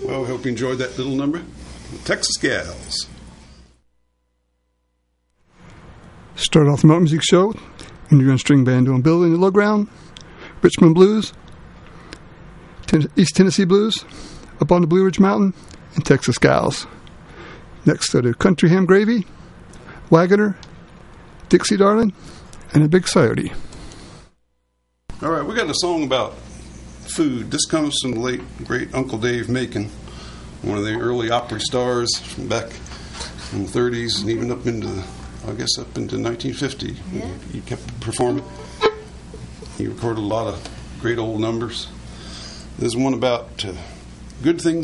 Well, we hope you enjoyed that little number. The Texas Gals. Start off the Mountain Music Show, Indian String Band doing Bill in the Low Ground, Richmond Blues, East Tennessee Blues, Up on the Blue Ridge Mountain, and Texas Gals. Next to the Country Ham Gravy, Wagoner, Dixie Darling, and a Big Coyote. All right, we got a song about food. This comes from the late, great Uncle Dave Macon, one of the early Opry stars from back in the 30s and even up into 1950. Yeah. He kept performing. He recorded a lot of great old numbers. There's one about good things